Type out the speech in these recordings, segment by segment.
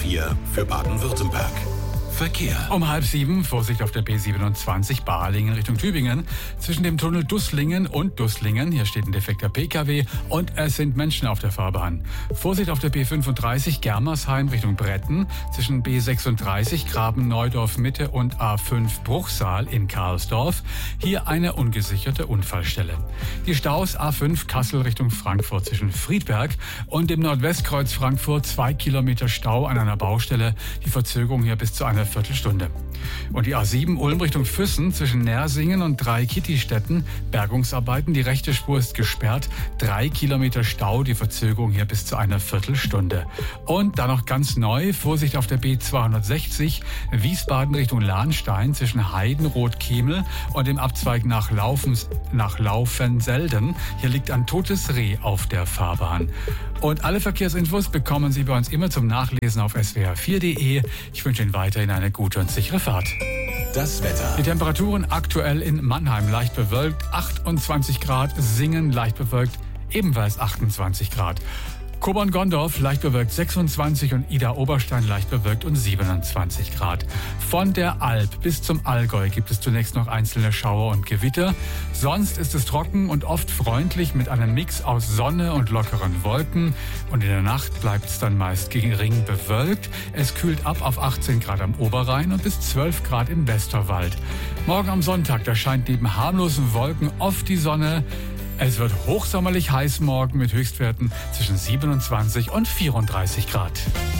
4 für Baden-Württemberg. Verkehr. Um 6:30, Vorsicht auf der B27 Balingen Richtung Tübingen. Zwischen dem Tunnel Dusslingen und Dusslingen, hier steht ein defekter PKW und es sind Menschen auf der Fahrbahn. Vorsicht auf der B35 Germersheim Richtung Bretten. Zwischen B36 Graben-Neudorf Mitte und A5 Bruchsal in Karlsdorf. Hier eine ungesicherte Unfallstelle. Die Staus A5 Kassel Richtung Frankfurt zwischen Friedberg und dem Nordwestkreuz Frankfurt 2 Kilometer Stau an einer Baustelle. Die Verzögerung hier bis zu einer Viertelstunde. Und die A7 Ulm Richtung Füssen zwischen Nersingen und Drei-Kitty-Städten. Bergungsarbeiten, die rechte Spur ist gesperrt. 3 Kilometer Stau, die Verzögerung hier bis zu einer Viertelstunde. Und dann noch ganz neu, Vorsicht auf der B260 Wiesbaden Richtung Lahnstein zwischen Heidenroth-Kemel und dem Abzweig nach Laufenselden. Hier liegt ein totes Reh auf der Fahrbahn. Und alle Verkehrsinfos bekommen Sie bei uns immer zum Nachlesen auf swr4.de. Ich wünsche Ihnen weiterhin eine gute und sichere Fahrt. Das Wetter. Die Temperaturen aktuell in Mannheim leicht bewölkt, 28 Grad, Singen leicht bewölkt, ebenfalls 28 Grad. Kobern-Gondorf leicht bewölkt 26 und Ida-Oberstein leicht bewölkt und 27 Grad. Von der Alb bis zum Allgäu gibt es zunächst noch einzelne Schauer und Gewitter. Sonst ist es trocken und oft freundlich mit einem Mix aus Sonne und lockeren Wolken. Und in der Nacht bleibt es dann meist gering bewölkt. Es kühlt ab auf 18 Grad am Oberrhein und bis 12 Grad im Westerwald. Morgen am Sonntag, da scheint neben harmlosen Wolken oft die Sonne. Es wird hochsommerlich heiß morgen mit Höchstwerten zwischen 27 und 34 Grad.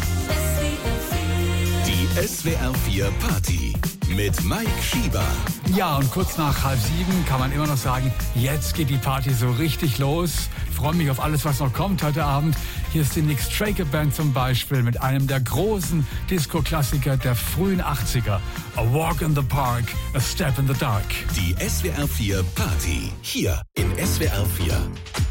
Die SWR 4 Party mit Mike Schieber. Ja, und kurz nach 6:30 kann man immer noch sagen, jetzt geht die Party so richtig los. Ich freue mich auf alles, was noch kommt heute Abend. Hier ist die Nick Straker Band zum Beispiel mit einem der großen Disco-Klassiker der frühen 80er. A Walk in the Park, A Step in the Dark. Die SWR 4 Party hier in SWR 4.